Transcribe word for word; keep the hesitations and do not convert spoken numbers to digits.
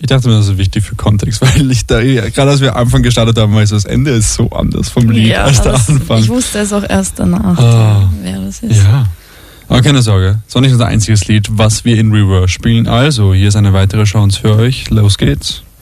Ich dachte mir, das ist wichtig für Kontext, weil ich da, gerade als wir am Anfang gestartet haben, war ich so, das Ende ist so anders vom Lied ja, als der das, Anfang. Ich wusste es auch erst danach, ah, wer das ist. Ja. Aber keine Sorge, es ist auch nicht unser einziges Lied, was wir in Reverse spielen. Also, hier ist eine weitere Chance für euch. Los geht's.